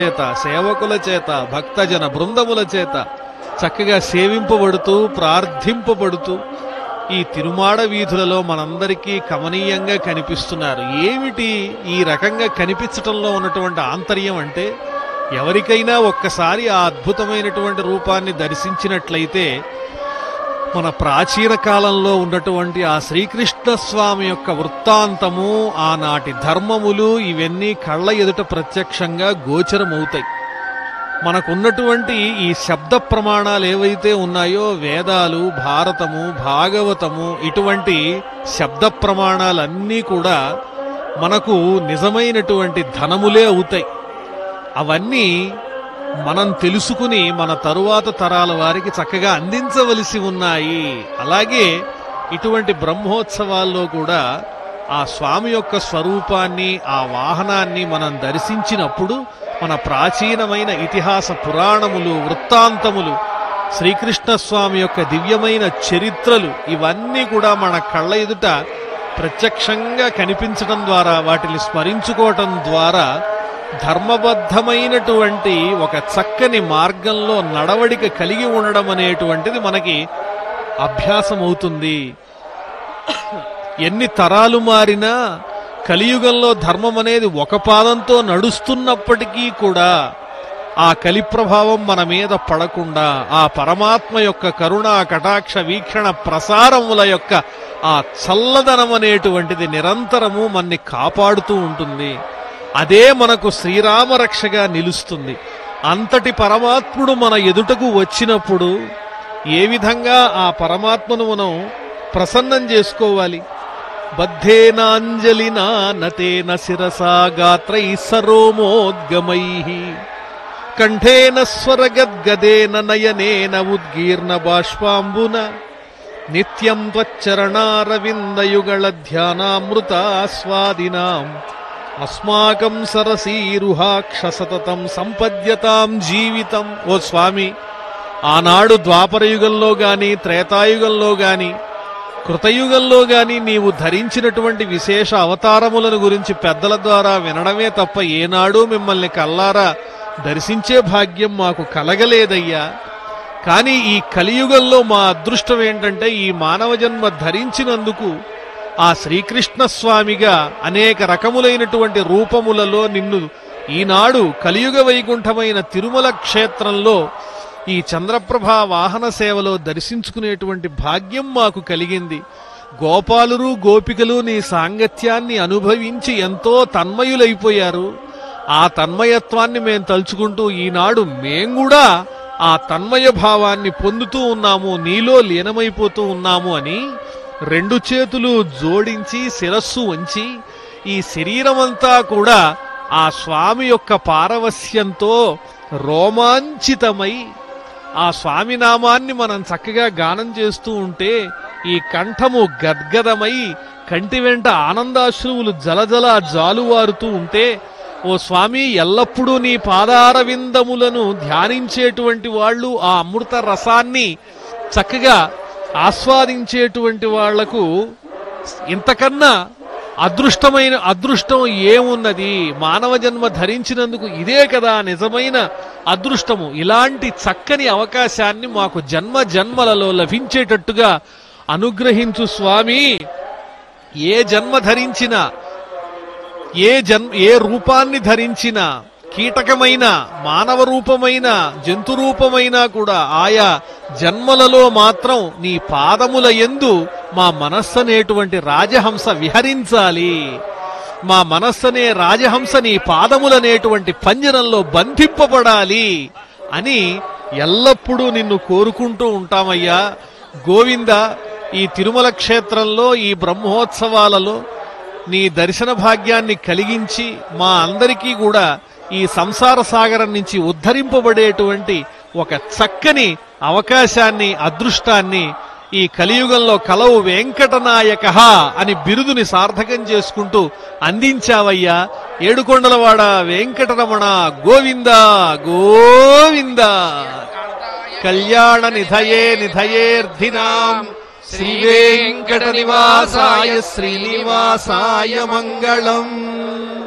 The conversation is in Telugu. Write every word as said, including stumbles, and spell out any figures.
చేత సేవకుల చేత భక్తజన బృందముల చేత చక్కగా సేవింపబడుతూ ప్రార్థింపబడుతూ ఈ తిరుమాడ వీధులలో మనందరికీ కమనీయంగా కనిపిస్తున్నారు. ఏమిటి ఈ రకంగా కనిపించటంలో ఉన్నటువంటి ఆంతర్యం అంటే, ఎవరికైనా ఒక్కసారి ఆ అద్భుతమైనటువంటి రూపాన్ని దర్శించినట్లయితే మన ప్రాచీన కాలంలో ఉన్నటువంటి ఆ శ్రీకృష్ణ స్వామి యొక్క వృత్తాంతము, ఆనాటి ధర్మములు ఇవన్నీ కళ్ళ ఎదుట ప్రత్యక్షంగా గోచరమవుతాయి. మనకున్నటువంటి ఈ శబ్ద ప్రమాణాలు ఏవైతే ఉన్నాయో, వేదాలు, భారతము, భాగవతము, ఇటువంటి శబ్ద ప్రమాణాలన్నీ కూడా మనకు నిజమైనటువంటి ధనములే అవుతాయి. అవన్నీ మనం తెలుసుకుని మన తరువాత తరాల వారికి చక్కగా అందించవలసి ఉన్నాయి. అలాగే ఇటువంటి బ్రహ్మోత్సవాల్లో కూడా ఆ స్వామి యొక్క స్వరూపాన్ని, ఆ వాహనాన్ని మనం దర్శించినప్పుడు మన ప్రాచీనమైన ఇతిహాస పురాణములు, వృత్తాంతములు, శ్రీకృష్ణ స్వామి యొక్క దివ్యమైన చరిత్రలు ఇవన్నీ కూడా మన కళ్ళ ఎదుట ప్రత్యక్షంగా కనిపించడం ద్వారా, వాటిని స్మరించుకోవటం ద్వారా ధర్మబద్ధమైనటువంటి ఒక చక్కని మార్గంలో నడవడిక కలిగి ఉండడం అనేటువంటిది మనకి అభ్యాసమవుతుంది. ఎన్ని తరాలు మారినా కలియుగంలో ధర్మం అనేది ఒక పాదంతో నడుస్తున్నప్పటికీ కూడా ఆ కలి ప్రభావం మన మీద పడకుండా ఆ పరమాత్మ యొక్క కరుణా కటాక్ష వీక్షణ ప్రసారముల యొక్క ఆ చల్లదనం అనేటువంటిది నిరంతరము మనని కాపాడుతూ ఉంటుంది. అదే మనకు శ్రీరామరక్షగా నిలుస్తుంది. అంతటి పరమాత్ముడు మన ఎదుటకు వచ్చినప్పుడు ఏ విధంగా ఆ పరమాత్మను మనం ప్రసన్నం చేసుకోవాలి? బద్ధేనాంజలినా నతేన శిరసా గాత్రై సరోమోద్గమై కంఠేన స్వరగద్గదేన నయనేన ఉద్గీర్ణ బాష్పాంబున నిత్యం త్వచ్చరణారవిందయుగళ ధ్యానామృతాస్వాదినాం అస్మాకం సరసీరుహాక్ష సతతం సంపద్యతాం జీవితం. ఓ స్వామి, ఆనాడు ద్వాపరయుగంలో గాని, త్రేతాయుగంలో గాని, కృతయుగంలో గాని నీవు ధరించినటువంటి విశేష అవతారములను గురించి పెద్దల ద్వారా వినడమే తప్ప ఏనాడు మిమ్మల్ని కల్లారా దర్శించే భాగ్యం మాకు కలగలేదయ్యా. కానీ ఈ కలియుగంలో మా అదృష్టం ఏంటంటే, ఈ మానవ జన్మ ధరించినందుకు ఆ శ్రీకృష్ణ స్వామిగా అనేక రకములైనటువంటి రూపములలో నిన్ను ఈనాడు కలియుగ వైకుంఠమైన తిరుమల క్షేత్రంలో ఈ చంద్రప్రభా వాహన సేవలో దర్శించుకునేటువంటి భాగ్యం మాకు కలిగింది. గోపాలురు గోపికలు నీ సాంగత్యాన్ని అనుభవించి ఎంతో తన్మయులైపోయారు. ఆ తన్మయత్వాన్ని మేం తలుచుకుంటూ ఈనాడు మేం కూడా ఆ తన్మయ భావాన్ని పొందుతూ ఉన్నాము, నీలో లీనమైపోతూ ఉన్నాము అని రెండు చేతులు జోడించి శిరస్సు వంచి ఈ శరీరమంతా కూడా ఆ స్వామి యొక్క పారవస్యంతో రోమాంచితమై ఆ స్వామి నామాన్ని మనం చక్కగా గానం చేస్తూ ఉంటే ఈ కంఠము గద్గదమై కంటి వెంట ఆనందాశ్రువులు జలజల జాలువారుతూ ఉంటే, ఓ స్వామి, ఎల్లప్పుడూ నీ పాదారవిందములను ధ్యానించేటువంటి వాళ్ళు ఆ అమృత రసాన్ని చక్కగా ఆస్వాదించేటువంటి వాళ్లకు ఇంతకన్నా అదృష్టమైన అదృష్టం ఏమున్నది? మానవ జన్మ ధరించినందుకు ఇదే కదా నిజమైన అదృష్టము. ఇలాంటి చక్కని అవకాశాన్ని మాకు జన్మ జన్మలలో లభించేటట్టుగా అనుగ్రహించు స్వామి. ఏ జన్మ ధరించినా, ఏ జన్ ఏ రూపాన్ని ధరించినా, కీటకమైన మానవ రూపమైన జంతు రూపమైనా కూడా ఆయా జన్మలలో మాత్రం నీ పాదముల యందు మా మనస్సనేటువంటి రాజహంస విహరించాలి. మా మనస్సనే రాజహంస నీ పాదములనేటువంటి పంజరంలో బంధింపబడాలి అని ఎల్లప్పుడూ నిన్ను కోరుకుంటూ ఉంటామయ్యా. గోవింద, ఈ తిరుమల క్షేత్రంలో ఈ బ్రహ్మోత్సవాలలో నీ దర్శన భాగ్యాన్ని కలిగించి మా అందరికీ కూడా ఈ సంసార సాగరం నుంచి ఉద్ధరింపబడేటువంటి ఒక చక్కని అవకాశాన్ని, అదృష్టాన్ని ఈ కలియుగంలో కలవు వెంకటనాయక అని బిరుదుని సార్థకం చేసుకుంటూ అందించావయ్యా. ఏడుకొండలవాడ వెంకటరమణ గోవింద గోవింద. కళ్యాణ నిధయే నిధయేర్ధినాం శ్రీ వెంకట నివాసాయ శ్రీనివాసాయ మంగళం.